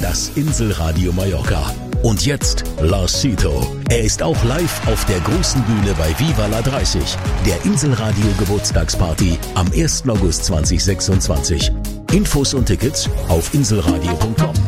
das Inselradio Mallorca. Und jetzt Lars Sito. Er ist auch live auf der großen Bühne bei Viva la 30, der Inselradio Geburtstagsparty am 1. August 2026. Infos und Tickets auf inselradio.com.